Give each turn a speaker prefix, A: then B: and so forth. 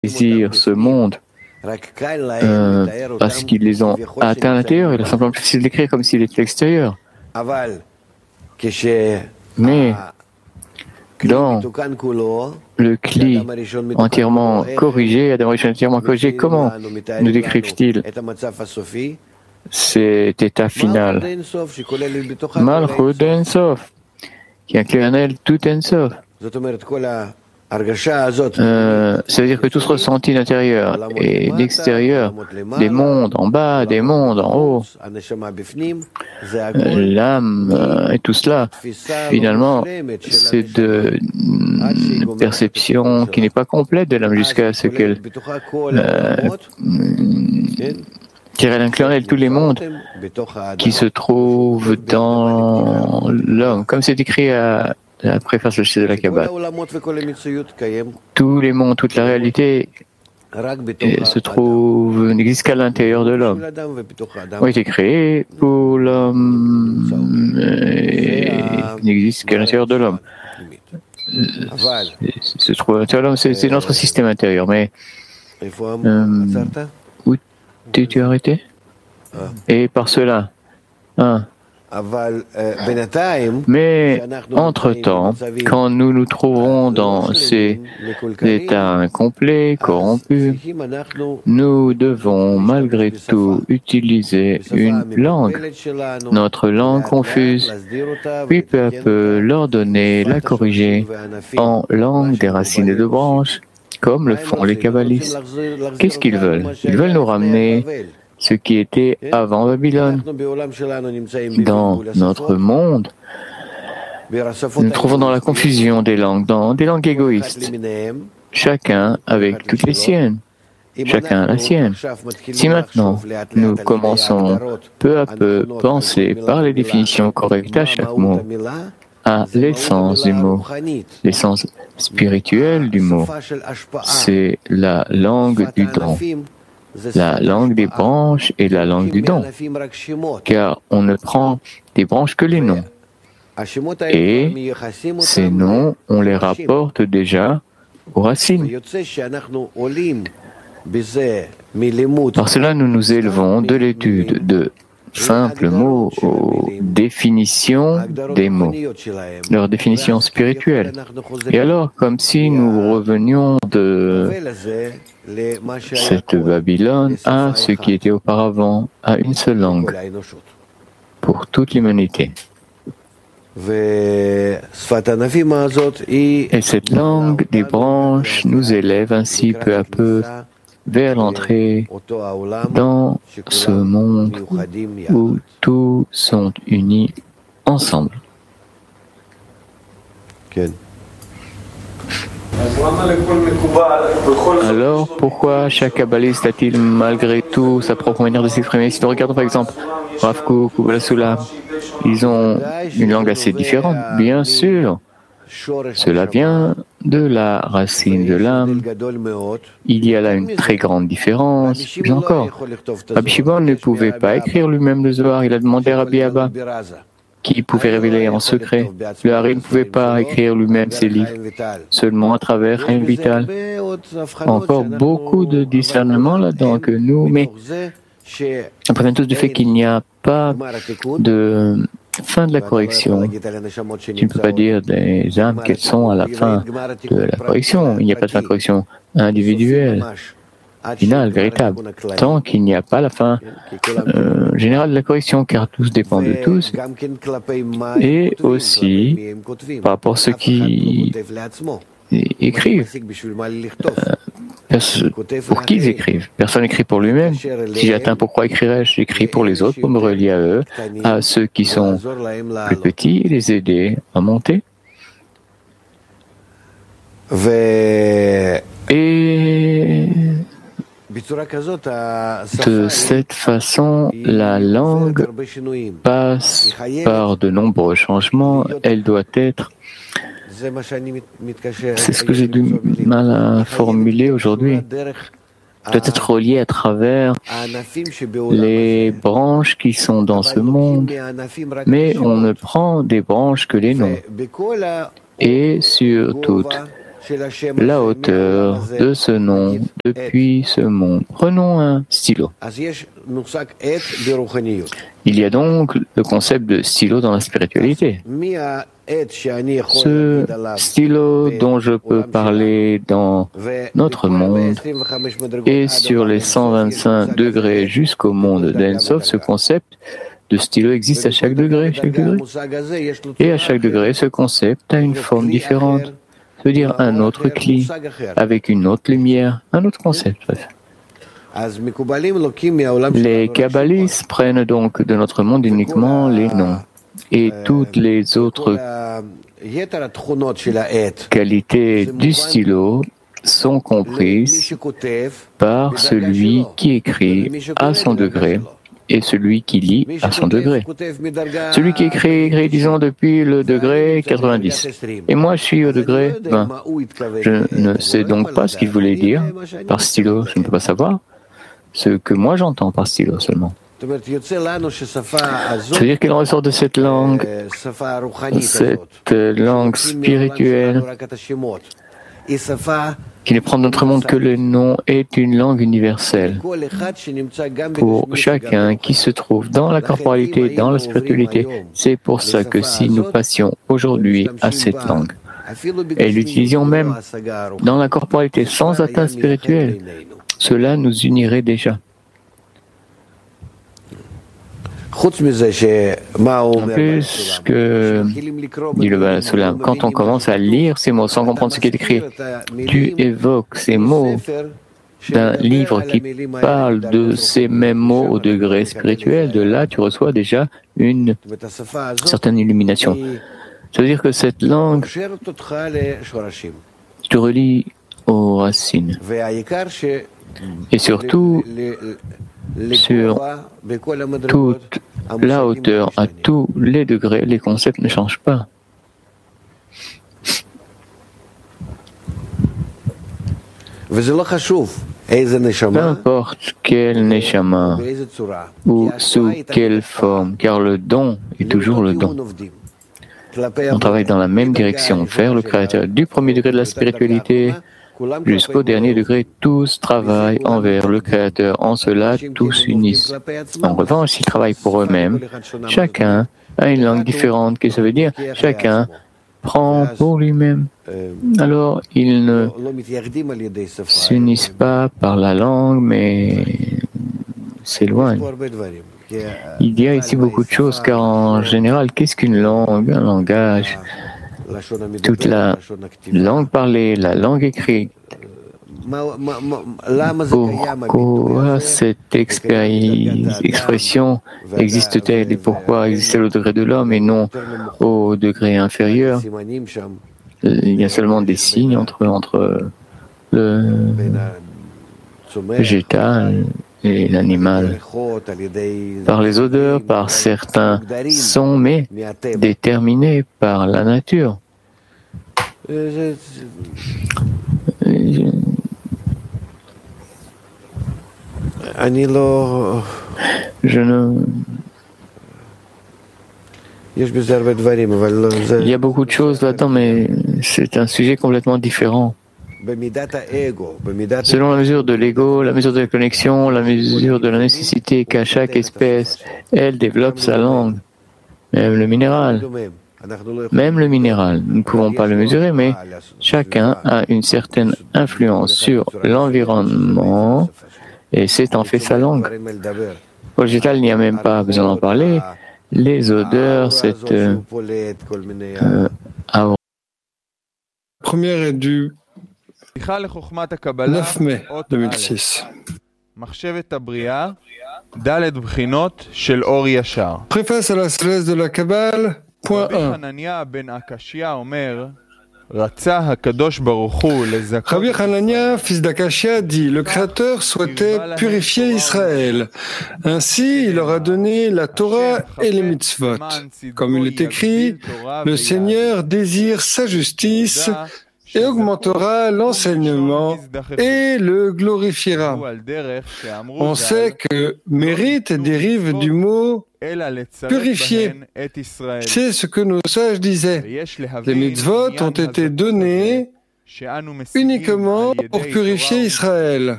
A: désirent ce monde parce qu'ils les ont atteints à l'intérieur. Il est simplement plus facile de l'écrire comme s'il était extérieur. Mais dans le cli entièrement corrigé, Adam Rishon entièrement corrigé, comment nous décrivent-ils cet état final? Malchut En Sof, qui inclut en elle tout En Sof. Ça veut dire que tout ce ressenti d'intérieur et d'extérieur, des mondes en bas, des mondes en haut, l'âme et tout cela, finalement, c'est une perception qui n'est pas complète de l'âme jusqu'à ce qu'elle elle inclut en elle tous les mondes qui se trouvent dans l'homme, comme c'est écrit à la préface de la Kabbale. Tous les mondes, toute la réalité n'existe qu'à l'intérieur de l'homme. Ont été créés pour l'homme et n'existe qu'à l'intérieur de l'homme. Se trouve à l'intérieur de l'homme, c'est notre système intérieur. Mais où t'es-tu arrêté? Et par cela, mais entre-temps, quand nous nous trouvons dans ces états incomplets, corrompus, nous devons malgré tout utiliser une langue, notre langue confuse, puis peu à peu l'ordonner, la corriger en langue des racines et de branches, comme le font les kabbalistes. Qu'est-ce qu'ils veulent? Ils veulent nous ramener ce qui était avant Babylone. Dans notre monde, nous nous trouvons dans la confusion des langues, dans des langues égoïstes, chacun avec toutes les siennes, chacun la sienne. Si maintenant nous commençons peu à peu penser par les définitions correctes à chaque mot, à l'essence du mot, l'essence spirituelle du mot, c'est la langue du don. La langue des branches et la langue du don, car on ne prend des branches que les noms. Et ces noms, on les rapporte déjà aux racines. Par cela, nous nous élevons de l'étude de simples mots aux définitions des mots, leur définition spirituelle. Et alors, comme si nous revenions de cette Babylone à ce qui était auparavant, à une seule langue pour toute l'humanité. Et cette langue des branches nous élève ainsi peu à peu vers l'entrée dans ce monde où tous sont unis ensemble. Alors, pourquoi chaque kabbaliste a-t-il malgré tout sa propre manière de s'exprimer? Si nous regardons par exemple Rav Kook ou Blasula, ils ont une langue assez différente, bien sûr. Cela vient de la racine de l'âme. Il y a là une très grande différence. Plus encore, Rabbi Shimon ne pouvait pas écrire lui-même le Zohar. Il a demandé à Rabbi Abba, qui pouvait révéler en secret. Le Hari ne pouvait pas écrire lui-même ses livres, seulement à travers Chaim Vital. Encore beaucoup de discernement là-dedans que nous, mais après même tout du fait qu'il n'y a pas de fin de la correction. Tu ne peux pas dire des âmes qu'elles sont à la fin de la correction. Il n'y a pas de fin de correction individuelle, finale, véritable. Tant qu'il n'y a pas la fin générale de la correction, car tous dépendent de tous. Et aussi, par rapport à ceux qui écrivent, pour qui ils écrivent? Personne n'écrit pour lui-même. Si j'atteins, pourquoi écrirais-je? J'écris pour les autres, pour me relier à eux, à ceux qui sont plus petits, et les aider à monter. Et de cette façon, la langue passe par de nombreux changements. Elle doit être... C'est ce que j'ai du mal à formuler aujourd'hui. Doit être relié à travers les branches qui sont dans ce monde, mais on ne prend des branches que les noms. Et sur toute la hauteur de ce nom depuis ce monde. Prenons un stylo. Il y a donc le concept de stylo dans la spiritualité. Ce stylo dont je peux parler dans notre monde et sur les 125 degrés jusqu'au monde d'Ensof, ce concept de stylo existe à chaque degré. Et à chaque degré, ce concept a une forme différente. C'est-à-dire un autre cli, avec une autre lumière, un autre concept. Bref. Les kabbalistes prennent donc de notre monde uniquement les noms et toutes les autres qualités du stylo sont comprises par celui qui écrit à son degré et celui qui lit à son degré. Celui qui écrit, disons, depuis le degré 90. Et moi, je suis au degré 20. Je ne sais donc pas ce qu'il voulait dire par stylo, je ne peux pas savoir. Ce que moi j'entends par stylo seulement. C'est-à-dire qu'il en ressort de cette langue spirituelle, qui ne prend de notre monde que le nom, est une langue universelle pour chacun qui se trouve dans la corporalité, dans la spiritualité. C'est pour ça que si nous passions aujourd'hui à cette langue et l'utilisions même dans la corporalité sans atteinte spirituelle, cela nous unirait déjà. En plus que, dit le Baal Sulam, quand on commence à lire ces mots sans comprendre ce qui est écrit, tu évoques ces mots d'un livre qui parle de ces mêmes mots au degré spirituel. De là, tu reçois déjà une certaine illumination. Ça veut dire que cette langue te relie aux racines. Et surtout, sur toute la hauteur, à tous les degrés, les concepts ne changent pas. Peu importe quel neshama ou sous quelle forme, car le don est toujours le don. On travaille dans la même direction, vers le Créateur. Du premier degré de la spiritualité jusqu'au dernier degré, tous travaillent envers le Créateur. En cela, tous s'unissent. En revanche, s'ils travaillent pour eux-mêmes, chacun a une langue différente. Qu'est-ce que ça veut dire? Chacun prend pour lui-même. Alors, ils ne s'unissent pas par la langue, mais s'éloignent. Il y a ici beaucoup de choses, car en général, qu'est-ce qu'une langue? Un langage. Toute la langue parlée, la langue écrite. Pourquoi cette expression existe-t-elle et pourquoi existe-t-elle au degré de l'homme et non au degré inférieur? Il y a seulement des signes entre le végétal et l'animal, par les odeurs, par certains sons, mais déterminés par la nature. Je ne... Il y a beaucoup de choses là-dedans, mais c'est un sujet complètement différent. Selon la mesure de l'ego, la mesure de la connexion, la mesure de la nécessité qu'a chaque espèce, elle développe sa langue. Même le minéral, nous ne pouvons pas le mesurer, mais chacun a une certaine influence sur l'environnement et c'est en fait sa langue. Au végétal, il n'y a même pas besoin d'en parler. Les odeurs, cette aura.
B: Première est du 9 mai 2006. Préface à la sagesse de la Kabbale, point 1. Rabbi Hanania, fils d'Akashia, dit: le Créateur souhaitait purifier Israël. Ainsi, il leur a donné la Torah et les mitzvot. Comme il est écrit, le Seigneur désire sa justice et augmentera l'enseignement et le glorifiera. On sait que mérite dérive du mot purifier. C'est ce que nos sages disaient. Les mitzvot ont été donnés uniquement pour purifier Israël.